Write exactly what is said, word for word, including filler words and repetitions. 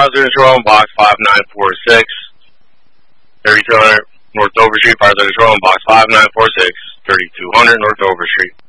Housing Control, box five nine four six, thirty-two hundred North Dover Street. Fire Control, box five nine four six, thirty-two hundred North Dover Street.